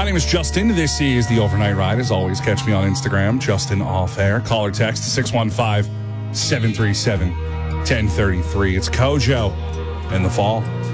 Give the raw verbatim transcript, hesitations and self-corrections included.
name is Justin. This is the Overnight Ride. As always, catch me on Instagram, Justin Off Air. Call or text six one five, seven three seven, one zero three three. It's Kojo in the fall.